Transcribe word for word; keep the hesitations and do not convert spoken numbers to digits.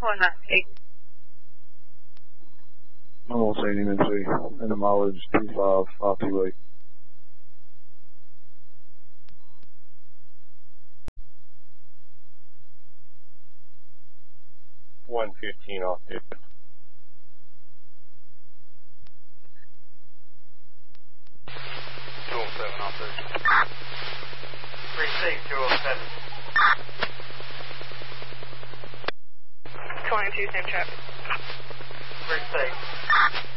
one nine eight. I won't say anything to you. And the mileage two five five two eight. one fifteen off it. two oh seven off it. Precinct two oh seven. twenty-two, same traffic. Precinct.